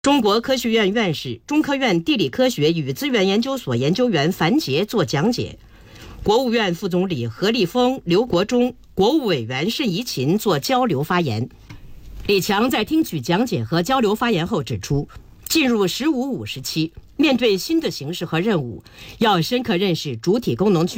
中国科学院院士、中科院地理科学与资源研究所研究员樊杰作讲解，国务院副总理何立峰、刘国中、国务委员盛怡勤作交流发言。李强在听取讲解和交流发言后指出，进入“十五五”时期，面对新的形势和任务，要深刻认识主体功能区